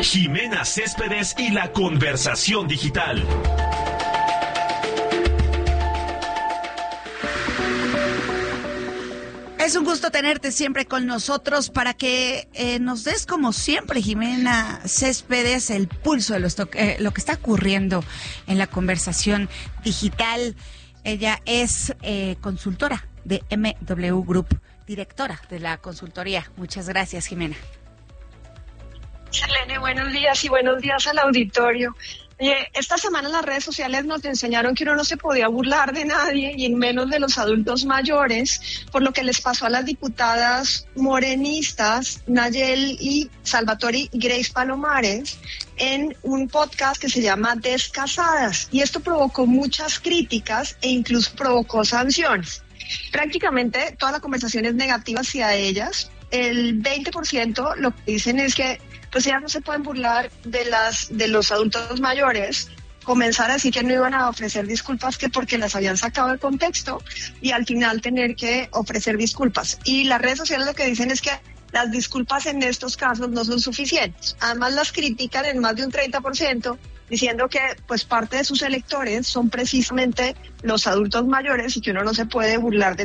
Jimena Céspedes y la conversación digital. Es un gusto tenerte siempre con nosotros para que nos des, como siempre, Jimena Céspedes, el pulso de lo que está ocurriendo en la conversación digital. Ella es consultora de MW Group, directora de la consultoría. Muchas gracias, Jimena. Selene, buenos días y buenos días al auditorio. Esta semana las redes sociales nos enseñaron que uno no se podía burlar de nadie y menos de los adultos mayores, por lo que les pasó a las diputadas morenistas Nayel y Salvatore y Grace Palomares en un podcast que se llama Descasadas, y esto provocó muchas críticas e incluso provocó sanciones. Prácticamente toda la conversación es negativa hacia ellas. El 20% lo que dicen es que pues ya no se pueden burlar de los adultos mayores, comenzar a decir que no iban a ofrecer disculpas que porque las habían sacado de contexto y al final tener que ofrecer disculpas. Y las redes sociales lo que dicen es que las disculpas en estos casos no son suficientes. Además las critican en más de un 30%, diciendo que pues parte de sus electores son precisamente los adultos mayores y que uno no se puede burlar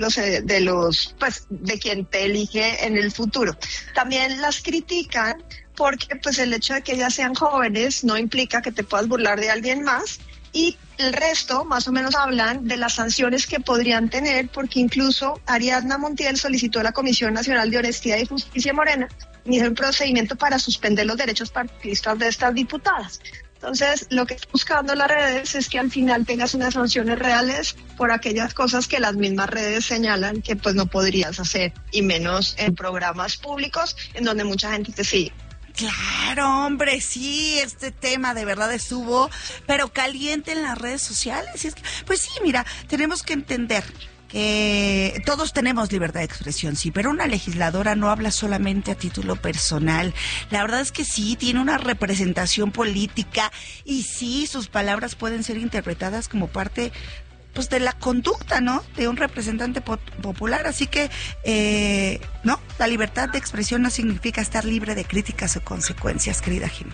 de quien te elige en el futuro. También las critican porque pues el hecho de que ellas sean jóvenes no implica que te puedas burlar de alguien más, y el resto más o menos hablan de las sanciones que podrían tener, porque incluso Ariadna Montiel solicitó a la Comisión Nacional de Honestidad y Justicia Morena inició un procedimiento para suspender los derechos partidistas de estas diputadas. Entonces, lo que está buscando las redes es que al final tengas unas sanciones reales por aquellas cosas que las mismas redes señalan que pues no podrías hacer, y menos en programas públicos en donde mucha gente te sigue. Claro, hombre, sí, este tema de verdad estuvo, pero caliente en las redes sociales. Y es que, pues sí, mira, tenemos que entender que todos tenemos libertad de expresión, sí, pero una legisladora no habla solamente a título personal. La verdad es que sí, tiene una representación política y sí, sus palabras pueden ser interpretadas como parte pues de la conducta, ¿no?, de un representante popular. Así que, no, la libertad de expresión no significa estar libre de críticas o consecuencias, querida Jimena.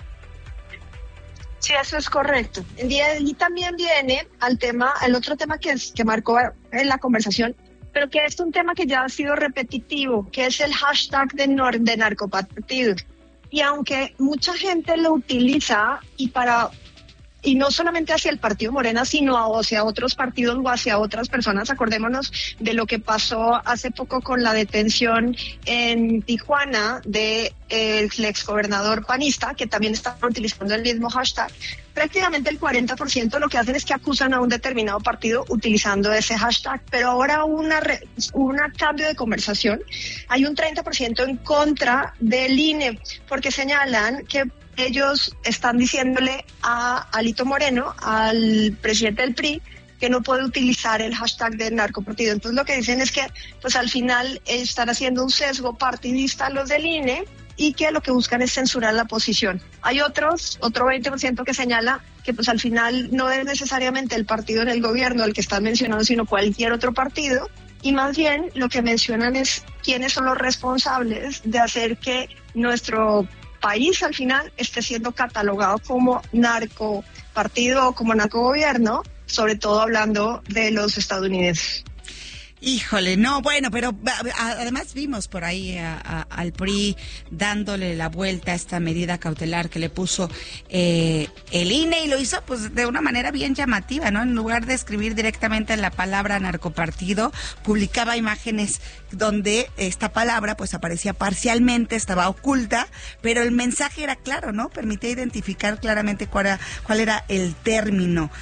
Sí, eso es correcto. Y también viene al otro tema que marcó en la conversación, pero que es un tema que ya ha sido repetitivo, que es el hashtag de narcopartido. Y aunque mucha gente lo utiliza y no solamente hacia el partido Morena, sino hacia otros partidos o hacia otras personas. Acordémonos de lo que pasó hace poco con la detención en Tijuana de el exgobernador panista, que también estaba utilizando el mismo hashtag. Prácticamente el 40% lo que hacen es que acusan a un determinado partido utilizando ese hashtag, pero ahora un cambio de conversación. Hay un 30% en contra del INE, porque señalan que ellos están diciéndole a Alito Moreno, al presidente del PRI, que no puede utilizar el hashtag de narcopartido. Entonces lo que dicen es que pues al final están haciendo un sesgo partidista a los del INE y que lo que buscan es censurar la oposición. Hay otro 20% que señala que pues al final no es necesariamente el partido en el gobierno el que están mencionando, sino cualquier otro partido, y más bien lo que mencionan es quiénes son los responsables de hacer que nuestro país al final esté siendo catalogado como narcopartido o como narcogobierno, sobre todo hablando de los estadounidenses. Híjole, no, bueno, pero además vimos por ahí al PRI dándole la vuelta a esta medida cautelar que le puso el INE, y lo hizo pues de una manera bien llamativa, ¿no? En lugar de escribir directamente la palabra narcopartido, publicaba imágenes donde esta palabra pues aparecía parcialmente, estaba oculta, pero el mensaje era claro, ¿no? Permitía identificar claramente cuál era el término.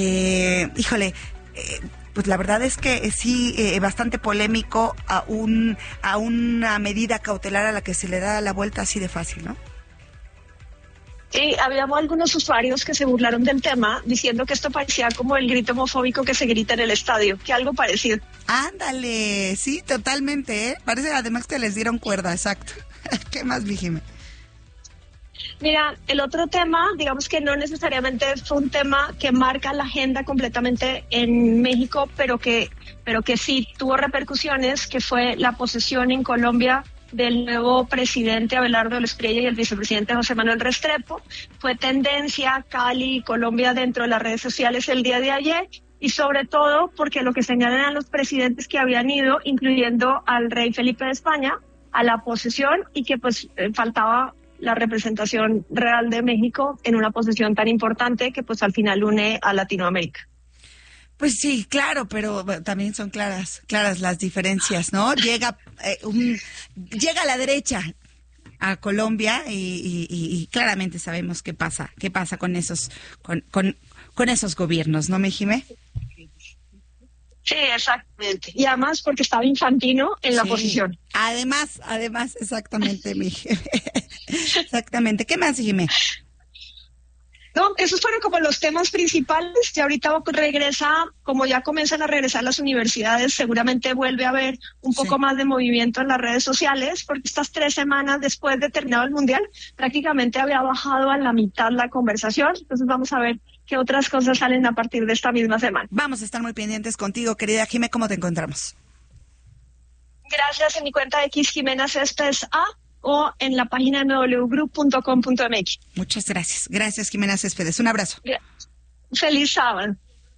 Pues la verdad es que sí, bastante polémico a una medida cautelar a la que se le da la vuelta así de fácil, ¿no? Sí, habíamos algunos usuarios que se burlaron del tema diciendo que esto parecía como el grito homofóbico que se grita en el estadio, que algo parecido. Ándale, sí, totalmente, ¿eh? Parece además que les dieron cuerda, exacto. ¿Qué más, Jimena? Mira, el otro tema, digamos que no necesariamente fue un tema que marca la agenda completamente en México, pero que sí tuvo repercusiones, que fue la posesión en Colombia del nuevo presidente Abelardo Espriella y el vicepresidente José Manuel Restrepo. Fue tendencia Cali y Colombia dentro de las redes sociales el día de ayer, y sobre todo porque lo que señalan a los presidentes que habían ido, incluyendo al rey Felipe de España, a la posesión, y que pues faltaba la representación real de México en una posesión tan importante que pues al final une a Latinoamérica. Pues sí, claro, pero también son claras las diferencias, ¿no? Llega la derecha a Colombia y claramente sabemos qué pasa con esos gobiernos, ¿no, Jimé? Sí, exactamente. Y además porque estaba Infantino en la posición. Además, exactamente, exactamente. ¿Qué más, Jimé? No, esos fueron como los temas principales. Ya ahorita regresa, como ya comienzan a regresar las universidades, seguramente vuelve a haber un poco más de movimiento en las redes sociales, porque estas 3 semanas después de terminado el Mundial, prácticamente había bajado a la mitad la conversación. Entonces vamos a ver qué otras cosas salen a partir de esta misma semana. Vamos a estar muy pendientes contigo, querida Jimé. ¿Cómo te encontramos? Gracias, en mi cuenta de X Jimena Céspedes A, o en la página www.group.com.mx. Muchas gracias. Gracias, Jimena Céspedes. Un abrazo. Feliz sábado.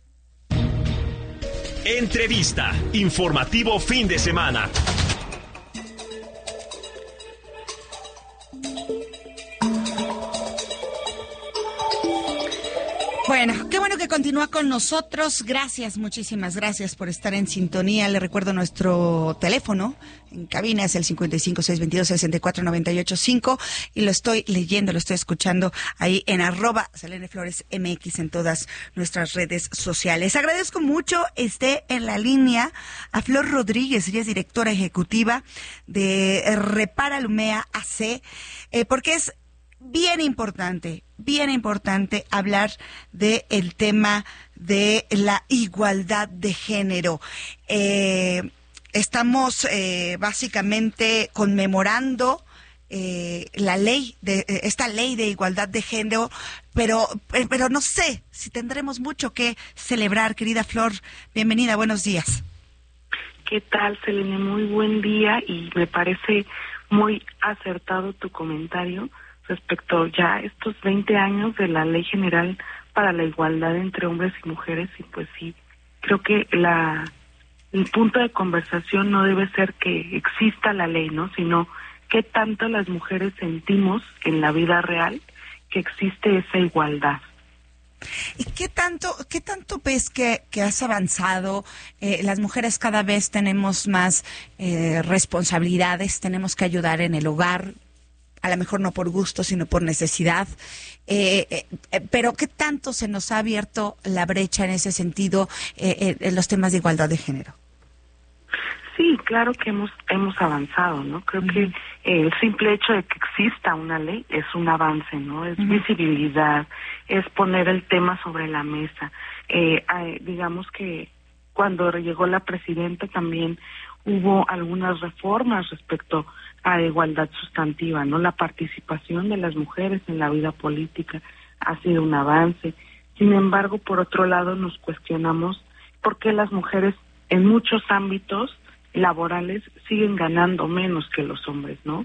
Entrevista. Informativo fin de semana. Bueno, qué bueno que continúa con nosotros. Gracias, muchísimas gracias por estar en sintonía. Le recuerdo nuestro teléfono en cabina, es el 55-622-64985, y lo estoy leyendo, lo estoy escuchando ahí en @SeleneFloresMX en todas nuestras redes sociales. Agradezco mucho esté en la línea a Flor Rodríguez. Ella es directora ejecutiva de Repara Lumea AC, porque es bien importante hablar del tema de la igualdad de género. Estamos básicamente conmemorando esta ley de igualdad de género, pero no sé si tendremos mucho que celebrar. Querida Flor, bienvenida, buenos días. ¿Qué tal, Selene? Muy buen día, y me parece muy acertado tu comentario respecto ya estos 20 años de la Ley General para la Igualdad entre Hombres y Mujeres. Y pues sí, creo que el punto de conversación no debe ser que exista la ley, ¿no? Sino qué tanto las mujeres sentimos en la vida real que existe esa igualdad. ¿Y qué tanto ves que has avanzado? Las mujeres cada vez tenemos más responsabilidades, tenemos que ayudar en el hogar, a lo mejor no por gusto, sino por necesidad. Pero ¿qué tanto se nos ha abierto la brecha en ese sentido en los temas de igualdad de género? Sí, claro que hemos avanzado, ¿no? Creo que el simple hecho de que exista una ley es un avance, ¿no? Es visibilidad, es poner el tema sobre la mesa. Digamos que cuando llegó la presidenta también hubo algunas reformas respecto a igualdad sustantiva, ¿no? La participación de las mujeres en la vida política ha sido un avance. Sin embargo, por otro lado, nos cuestionamos por qué las mujeres en muchos ámbitos laborales siguen ganando menos que los hombres, ¿no?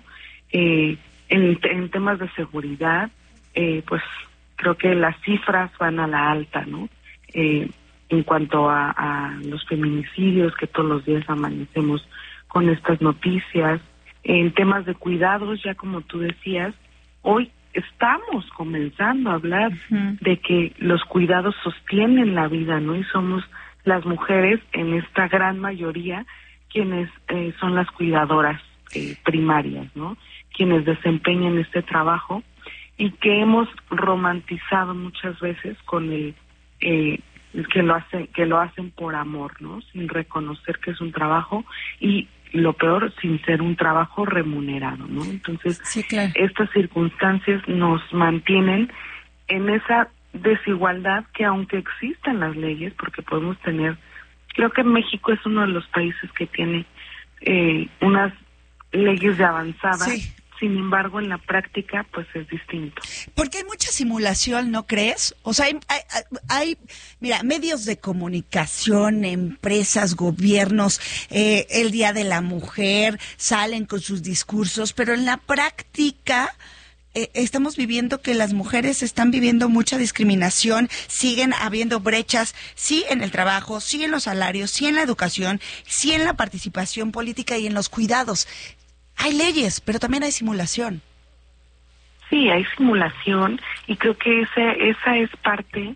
En temas de seguridad, pues creo que las cifras van a la alta, ¿no? En cuanto a los feminicidios, que todos los días amanecemos con estas noticias. En temas de cuidados, ya como tú decías, hoy estamos comenzando a hablar de que los cuidados sostienen la vida, ¿no? Y somos las mujeres, en esta gran mayoría, quienes son las cuidadoras primarias, ¿no? Quienes desempeñan este trabajo, y que hemos romantizado muchas veces con el que lo hacen por amor, ¿no? Sin reconocer que es un trabajo, y lo peor, sin ser un trabajo remunerado, ¿no? Entonces, sí, claro, estas circunstancias nos mantienen en esa desigualdad que, aunque existan las leyes, porque podemos tener, creo que México es uno de los países que tiene unas leyes de avanzada, sí. sin embargo en la práctica pues es distinto. Porque hay mucha simulación, ¿no crees? O sea, mira, medios de comunicación, empresas, gobiernos, el Día de la Mujer, salen con sus discursos, pero en la práctica estamos viviendo que las mujeres están viviendo mucha discriminación, siguen habiendo brechas, sí en el trabajo, sí en los salarios, sí en la educación, sí en la participación política y en los cuidados. Hay leyes, pero también hay simulación. Sí, hay simulación y creo que esa es parte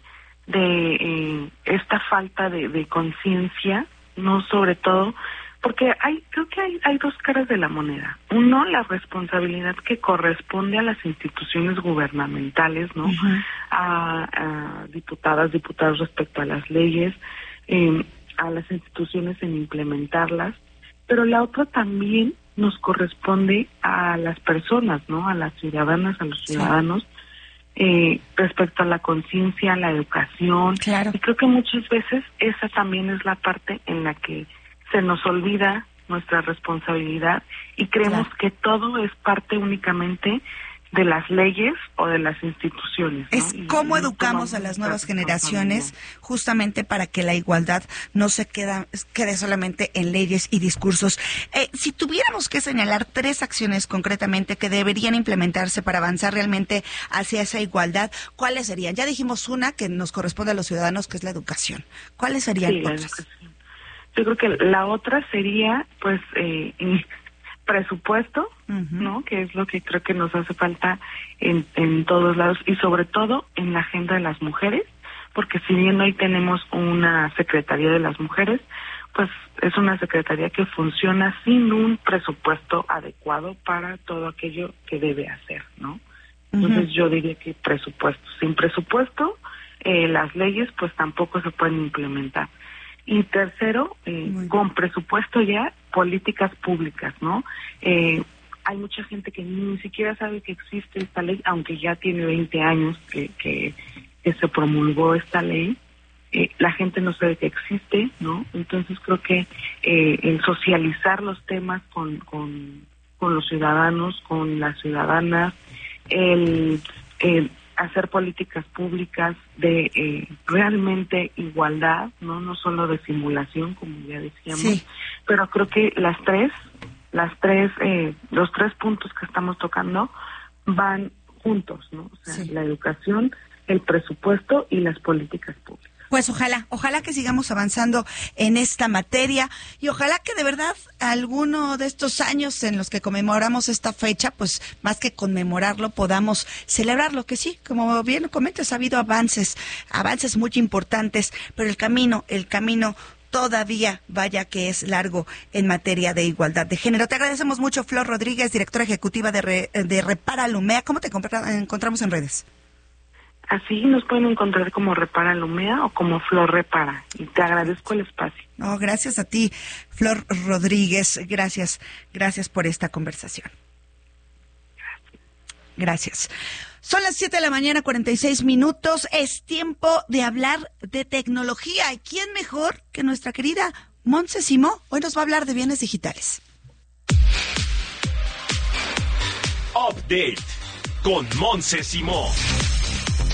de esta falta de conciencia, no sobre todo, porque creo que hay dos caras de la moneda. Uno, la responsabilidad que corresponde a las instituciones gubernamentales, ¿no? Uh-huh. A diputadas, diputados respecto a las leyes, a las instituciones en implementarlas, pero la otra también nos corresponde a las personas, ¿no? A las ciudadanas, a los ciudadanos, respecto a la conciencia, a la educación. Claro. Y creo que muchas veces esa también es la parte en la que se nos olvida nuestra responsabilidad y creemos que todo es parte únicamente de las leyes o de las instituciones, ¿no? Es cómo educamos a las nuevas generaciones justamente para que la igualdad no se quede solamente en leyes y discursos. Si tuviéramos que señalar 3 acciones concretamente que deberían implementarse para avanzar realmente hacia esa igualdad, ¿cuáles serían? Ya dijimos una que nos corresponde a los ciudadanos, que es la educación. ¿Cuáles serían otras? Yo creo que la otra sería, pues, presupuesto, uh-huh, ¿no? Que es lo que creo que nos hace falta en todos lados y sobre todo en la agenda de las mujeres, porque si bien hoy tenemos una Secretaría de las Mujeres, pues es una secretaría que funciona sin un presupuesto adecuado para todo aquello que debe hacer, ¿no? Entonces yo diría que presupuesto. Sin presupuesto, las leyes pues tampoco se pueden implementar. Y tercero, con presupuesto ya, políticas públicas, ¿no? Hay mucha gente que ni siquiera sabe que existe esta ley, aunque ya tiene 20 años que se promulgó esta ley. La gente no sabe que existe, ¿no? Entonces creo que el socializar los temas con los ciudadanos, con las ciudadanas, el hacer políticas públicas de realmente igualdad, no solo de simulación, como ya decíamos, sí. Pero creo que los 3 puntos que estamos tocando van juntos, ¿no? O sea, sí. La educación, el presupuesto y las políticas públicas. Pues ojalá que sigamos avanzando en esta materia y ojalá que de verdad alguno de estos años en los que conmemoramos esta fecha, pues más que conmemorarlo, podamos celebrarlo, que sí, como bien comentas, ha habido avances muy importantes, pero el camino todavía vaya que es largo en materia de igualdad de género. Te agradecemos mucho, Flor Rodríguez, directora ejecutiva de Repara Lumea. ¿Cómo te encontramos en redes? Así nos pueden encontrar como Repara Lumea o como Flor Repara. Y te agradezco el espacio. No, gracias a ti, Flor Rodríguez. Gracias por esta conversación. Gracias. Son las 7:46 a.m. Es tiempo de hablar de tecnología. ¿Y quién mejor que nuestra querida Montse Simó? Hoy nos va a hablar de bienes digitales. Update con Montse Simó.